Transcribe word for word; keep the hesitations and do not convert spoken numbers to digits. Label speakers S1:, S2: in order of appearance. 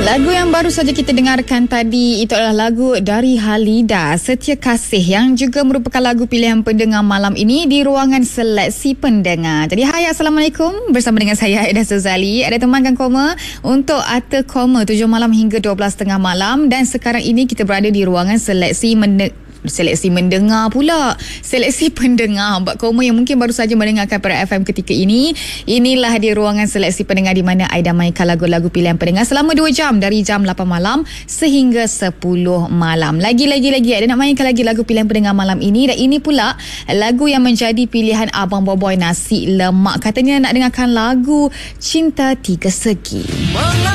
S1: Lagu yang baru saja kita dengarkan tadi itu adalah lagu dari Halida, Setia Kasih, yang juga merupakan lagu pilihan pendengar malam ini di ruangan seleksi pendengar. Jadi hai, Assalamualaikum, bersama dengan saya Aida Suzali. Ada temankan koma untuk Arthur Koma tujuh malam hingga dua belas tiga puluh malam, dan sekarang ini kita berada di ruangan seleksi mendengar Seleksi mendengar pula Seleksi pendengar. Buat koma yang mungkin baru saja mendengarkan Perak F M ketika ini, inilah di ruangan seleksi pendengar di mana Aida mainkan lagu-lagu pilihan pendengar selama dua jam, dari jam lapan malam sehingga sepuluh malam. Lagi-lagi-lagi Aida nak mainkan lagi lagu pilihan pendengar malam ini, dan ini pula lagu yang menjadi pilihan Abang Boboy Nasi Lemak. Katanya nak dengarkan lagu Cinta Tiga Segi.